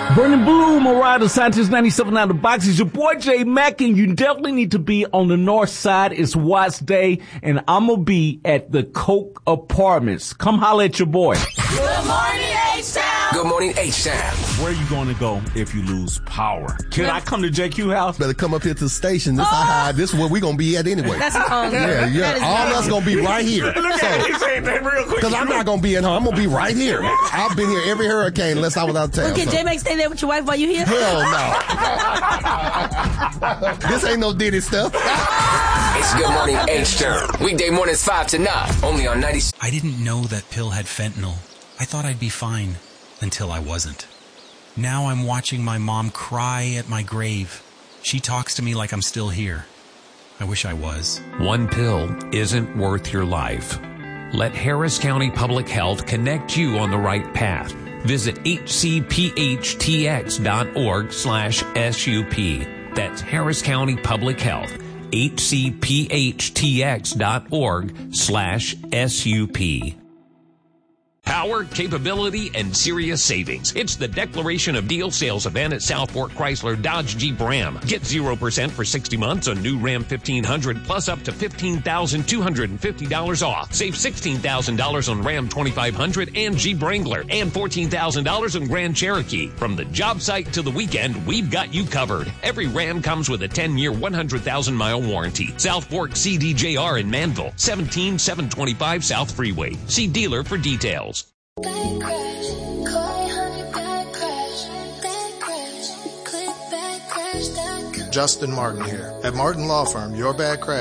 Burning Blue, Mariah DeSantis, 97 out of the box. It's your boy J Mack, and you definitely need to be on the north side. It's Watts Day, and I'm going to be at the Coke Apartments. Come holler at your boy. Good morning, H-Town. Good morning, H-Town. Where are you going to go if you lose power? Can I come to JQ house? Better come up here to the station. This is where we're going to be at anyway. That's all all us going to be right here. Look at me saying that real quick. Because I'm not going to be at home. I'm going to be right here. I've been here every hurricane unless I was out of town. Okay, J-Mac, stay there with your wife while you're here? Hell no. This ain't no Diddy stuff. It's Good Morning H-Town. Weekday mornings 5 to 9. Only on 90. I didn't know that pill had fentanyl. I thought I'd be fine until I wasn't. Now I'm watching my mom cry at my grave. She talks to me like I'm still here. I wish I was. One pill isn't worth your life. Let Harris County Public Health connect you on the right path. Visit hcphtx.org/SUP. That's Harris County Public Health. hcphtx.org/SUP. Power, capability, and serious savings. It's the Declaration of Deal sales event at Southport Chrysler Dodge Jeep Ram. Get 0% for 60 months on new Ram 1500 plus up to $15,250 off. Save $16,000 on Ram 2500 and Jeep Wrangler and $14,000 on Grand Cherokee. From the job site to the weekend, we've got you covered. Every Ram comes with a 10-year, 100,000-mile warranty. Southport CDJR in Manville, 17725 South Freeway. See dealer for details. Back crash, Koi honey, back crash, click back crash.com. Justin Martin here. At Martin Law Firm, your bad crash